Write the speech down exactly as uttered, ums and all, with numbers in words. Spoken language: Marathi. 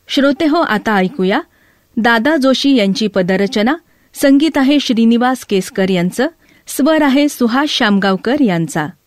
श्रोतेहो, आता ऐकूया दादा जोशी यांची पदरचना. संगीत आहे श्रीनिवास केसकर यांचं, स्वर आहे सुहास शामगावकर यांचा.